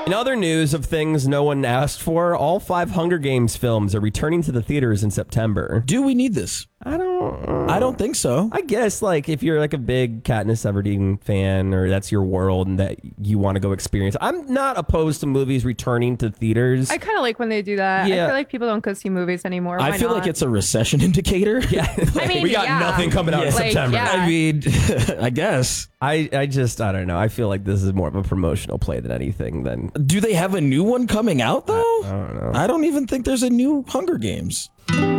In other news of things no one asked for, all 5 Hunger Games films are returning to the theaters in September. Do we need this? I don't think so. I guess like if you're like a big Katniss Everdeen fan or that's your world and that you want to go experience. I'm not opposed to movies returning to theaters. I kind of like when they do that. Yeah. I feel like people don't go see movies anymore. I feel like it's a recession indicator. Yeah. I mean, we got nothing coming out in Like, September. yeah. I mean, I guess. I don't know. I feel like this is more of a promotional play than anything than. Do they have a new one coming out though? I don't know. I don't even think there's a new Hunger Games.